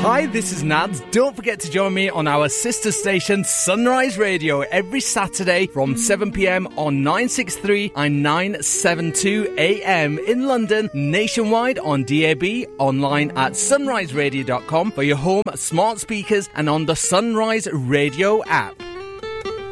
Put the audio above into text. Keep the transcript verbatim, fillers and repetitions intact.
Hi, this is Nads. Don't forget to join me on our sister station Sunrise Radio every Saturday from seven p m on nine sixty-three and nine seventy-two a m in London, nationwide on D A B, online at sunrise radio dot com for your home smart speakers and on the Sunrise Radio app.